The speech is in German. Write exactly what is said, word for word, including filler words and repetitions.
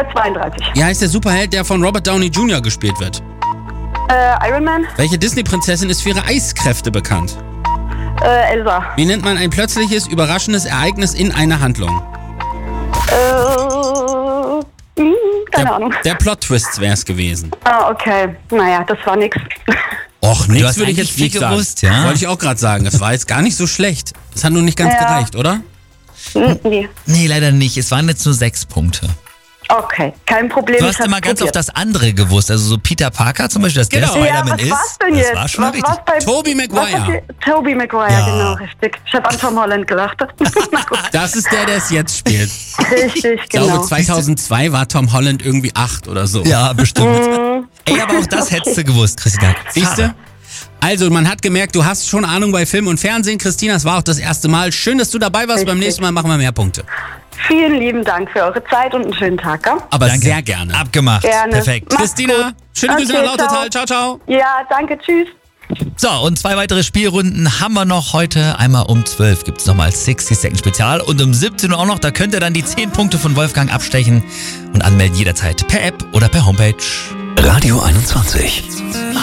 Äh, zweiunddreißig. Wie heißt der Superheld, der von Robert Downey Junior gespielt wird? Äh, Iron Man. Welche Disney-Prinzessin ist für ihre Eiskräfte bekannt? Äh, Elsa. Wie nennt man ein plötzliches, überraschendes Ereignis in einer Handlung? Äh, mh, keine der, Ahnung. Der Plot-Twist wäre es gewesen. Ah, okay. Naja, das war nix. Och, Du nichts hast würde ich eigentlich jetzt viel nicht sagen. gewusst, ja? Wollte ich auch gerade sagen. Das war jetzt gar nicht so schlecht. Es hat nur nicht ganz Ja. gereicht, oder? Hm, nee. Nee, leider nicht. Es waren jetzt nur sechs Punkte. Okay, kein Problem. Du ich hast hab's immer ganz probiert. oft das andere gewusst. Also so Peter Parker zum Beispiel, dass Genau. der Spider-Man Ja, was ist. war's denn das jetzt? war schon mal was richtig. war's bei Tobey Maguire. was hat die- Tobey Maguire, Ja. genau, richtig. Ich habe an Tom Holland gelacht. Na gut. Das ist der, der es jetzt spielt. Richtig, Ich glaube, genau. zweitausendzwei war Tom Holland irgendwie acht oder so. Ja, bestimmt. Mhm. Ey, aber auch das hättest du gewusst, Christina. Siehst du? Also, man hat gemerkt, du hast schon Ahnung bei Film und Fernsehen. Christina, es war auch das erste Mal. Schön, dass du dabei warst. Richtig. Beim nächsten Mal machen wir mehr Punkte. Vielen lieben Dank für eure Zeit und einen schönen Tag. Gell? Aber Danke. sehr gerne. Abgemacht. Gerne. Perfekt. Mach's Christina, gut. schöne Grüße Okay, nach Lautertal. Ciao, ciao. Ja, danke, tschüss. So, und zwei weitere Spielrunden haben wir noch heute. Einmal um zwölf gibt es nochmal sechzig Second Spezial und um siebzehn Uhr auch noch. Da könnt ihr dann die zehn Punkte von Wolfgang abstechen und anmelden jederzeit per App oder per Homepage. Radio einundzwanzig.